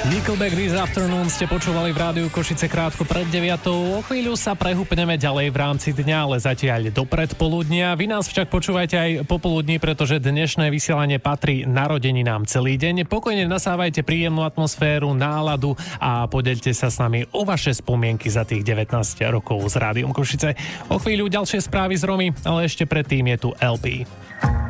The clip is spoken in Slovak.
Nickelback This Afternoon ste počúvali v rádiu Košice krátko pred 9:00. O chvíľu sa prehúpneme ďalej v rámci dňa, ale zatiaľ do predpoludnia. Vy nás však počúvajte aj popoludní, pretože dnešné vysielanie patrí narodeninám celý deň. Pokojne nasávajte príjemnú atmosféru, náladu a podeľte sa s nami o vaše spomienky za tých 19 rokov s rádiom Košice. O chvíľu ďalšie správy z Romy, ale ešte predtým je tu LP.